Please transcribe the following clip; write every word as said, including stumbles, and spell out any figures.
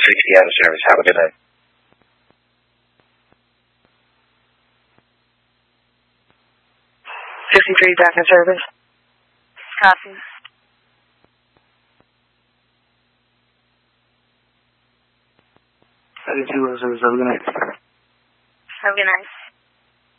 sixty out of service. Have a good night. fifty-three back in service. Copy. seventy-two out of service. Have a good night. Have a good night.